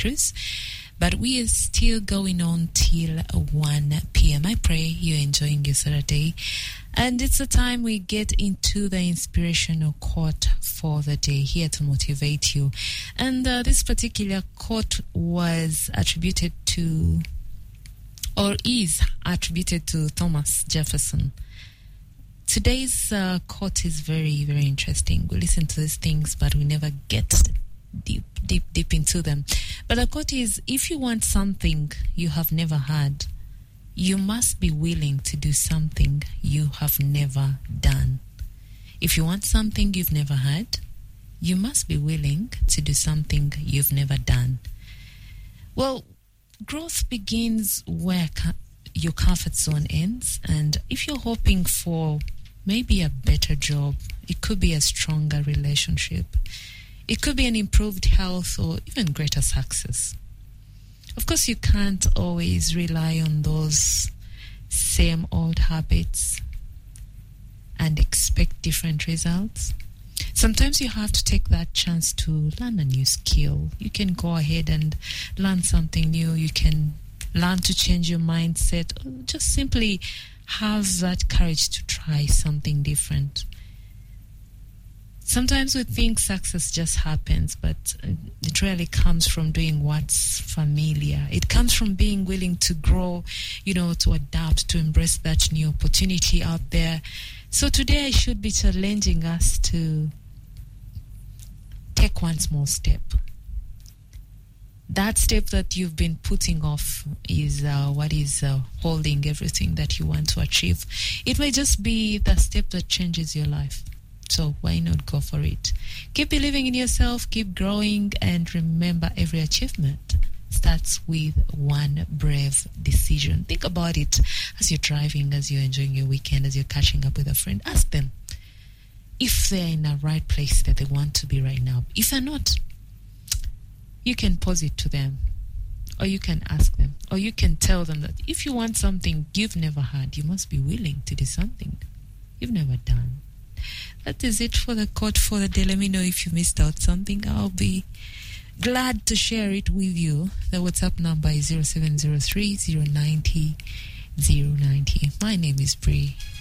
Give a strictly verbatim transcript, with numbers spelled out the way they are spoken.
cruise. But we are still going on till one p.m. I pray you're enjoying your Saturday. And it's a time we get into the inspirational quote for the day, here to motivate you. And uh, this particular quote was attributed to, or is attributed to Thomas Jefferson. Today's uh, quote is very, very interesting. We listen to these things, but we never get deep, deep, deep into them. But the quote is, if you want something you have never had, you must be willing to do something you have never done. If you want something you've never had, you must be willing to do something you've never done. Well, growth begins where co- your comfort zone ends. And if you're hoping for maybe a better job, it could be a stronger relationship, it could be an improved health, or even greater success. Of course, you can't always rely on those same old habits and expect different results. Sometimes you have to take that chance to learn a new skill. You can go ahead and learn something new. You can learn to change your mindset, or just simply have that courage to try something different. Sometimes we think success just happens, but it really comes from doing what's familiar. It comes from being willing to grow, you know, to adapt, to embrace that new opportunity out there. So today I should be challenging us to take one small step. That step that you've been putting off is uh, what is uh, holding everything that you want to achieve. It may just be the step that changes your life. So why not go for it? Keep believing in yourself, keep growing, and remember, every achievement starts with one brave decision. Think about it as you're driving, as you're enjoying your weekend, as you're catching up with a friend. Ask them if they're in the right place that they want to be right now. If they're not, you can pose it to them, or you can ask them, or you can tell them that if you want something you've never had, you must be willing to do something you've never done. That is it for the quote for the day. Let me know if you missed out something. I'll be glad to share it with you. The WhatsApp number is zero seven zero three zero nine zero zero nine zero. My name is Bree.